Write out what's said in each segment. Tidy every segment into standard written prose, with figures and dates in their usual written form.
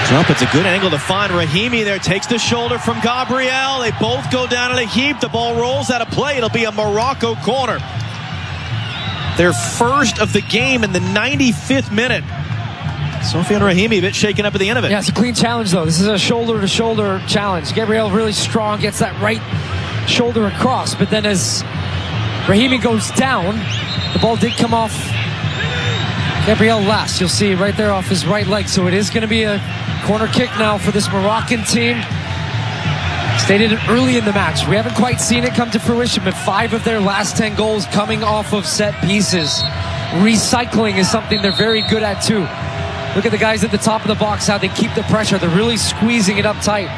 Jump, it's a good angle to find Rahimi there. Takes the shoulder from Gabriel. They both go down in a heap. The ball rolls out of play. It'll be a Morocco corner. Their first of the game in the 95th minute. Sofiane Rahimi a bit shaken up at the end of it. Yeah, it's a clean challenge, though. This is a shoulder-to-shoulder challenge. Gabriel really strong, gets that right shoulder across. But then as Rahimi goes down, the ball did come off Gabriel last. You'll see right there off his right leg. So it is going to be a corner kick now for this Moroccan team. Stated it early in the match. We haven't quite seen it come to fruition, but 5 of their last 10 goals coming off of set pieces. Recycling is something they're very good at, too. Look at the guys at the top of the box, how they keep the pressure. They're really squeezing it up tight.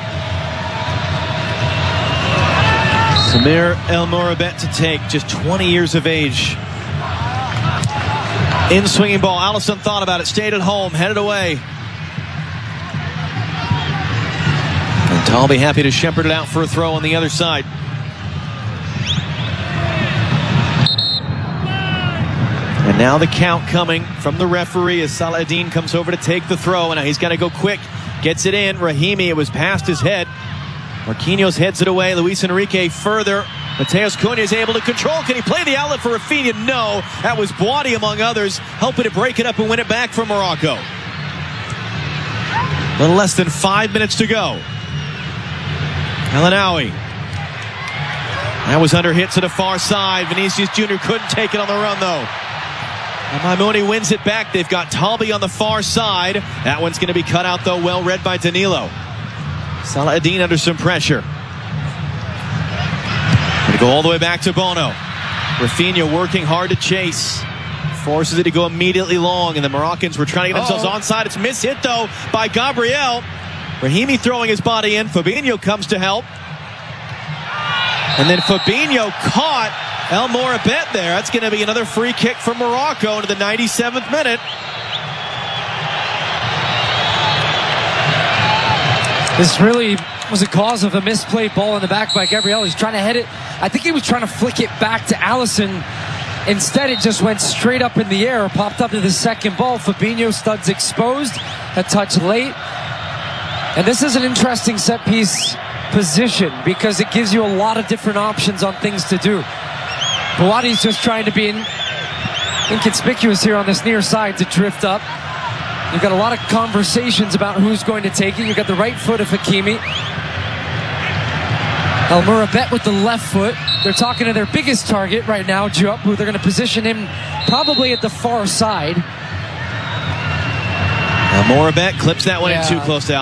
Samir El Mourabet to take, just 20 years of age. In swinging ball. Alisson thought about it, stayed at home, headed away. And Talby happy to shepherd it out for a throw on the other side. And now the count coming from the referee as Saladin comes over to take the throw. And now he's got to go quick. Gets it in. Rahimi, it was past his head. Marquinhos heads it away. Luis Enrique further. Mateus Cunha is able to control. Can he play the outlet for Rafinha? No. That was Boadi, among others, helping to break it up and win it back for Morocco. A little less than 5 minutes to go. El Ainaoui. That was under hit to the far side. Vinicius Jr. couldn't take it on the run, though. And Maimouni wins it back. They've got Talby on the far side. That one's going to be cut out, though, well read by Danilo. Saladin under some pressure. Going to go all the way back to Bono. Rafinha working hard to chase. Forces it to go immediately long, and the Moroccans were trying to get themselves onside. It's mishit, though, by Gabriel. Rahimi throwing his body in. Fabinho comes to help. And then Fabinho caught El Mourabet there. That's going to be another free kick from Morocco into the 97th minute. This really was a cause of a misplayed ball in the back by Gabriel. He's trying to head it. I think he was trying to flick it back to Alisson. Instead, it just went straight up in the air, popped up to the second ball. Fabinho studs exposed, a touch late. And this is an interesting set piece position because it gives you a lot of different options on things to do. Boadi's just trying to be inconspicuous here on this near side to drift up. You've got a lot of conversations about who's going to take it. You've got the right foot of Hakimi. El Mourabet with the left foot. They're talking to their biggest target right now, Diop, who they're going to position him probably at the far side. El Mourabet clips that one in too close to